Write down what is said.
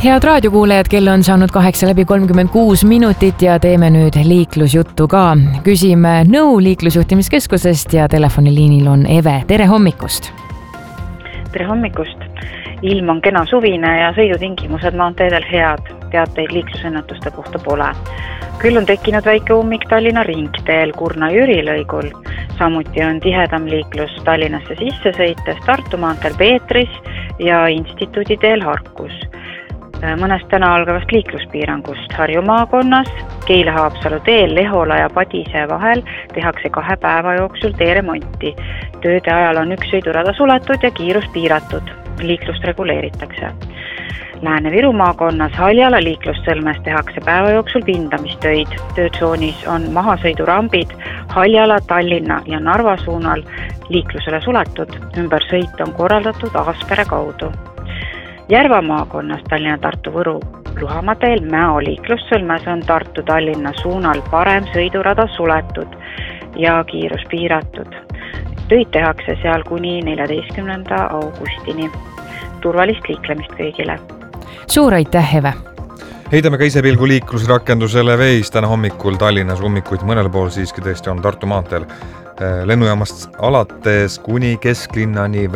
Head raadiokuulajad, kell on saanud 8:36 minutit ja teeme nüüd liiklusjuttu ka. Küsime nõu liiklusjuhtimiskeskusest ja telefoniliinil on Eve. Tere hommikust! Tere hommikust! Ilm on kena suvine ja sõidutingimused maanteedel head. Teateid liiklusõnnetuste kohta pole. Küll on tekkinud väike ummik Tallinna ringteel Kurna-Jüri lõigul. Samuti on tihedam liiklus Tallinnasse sisse sõites Tartu maanteel Peetris ja instituudi teel Harkus. Mõnest täna algavast liikluspiirangust Harju maakonnas, Keila-Haapsalu teel Lehola ja Padise vahel tehakse 2 päeva jooksul teeremonti. Tööde ajal on üks sõidurada suletud ja kiirus piiratud. Liiklust reguleeritakse. Lääne-Viru maakonnas Haljala liiklussõlmes tehakse päeva jooksul pindamistöid. Töötsoonis on mahasõidurambid Haljala, Tallinna ja Narva suunal liiklusele suletud. Ümbersõit on korraldatud Aaspere kaudu. Järva maakonnas Tallinna, Tartu, Võru, Luhamaa teel Mäo liiklussõlmes on Tartu, Tallinna suunal parem sõidurada suletud ja kiirus piiratud. Töid tehakse seal kuni 14. augustini. Turvalist liiklemist kõigile. Suur aitäh, Eve! Heidame ka ise pilgu liiklusrakendusele Veis. Täna hommikul Tallinnas ummikuid mõnel pool siiski tõesti on Tartu maanteel lennujaamast alates kuni kesklinnani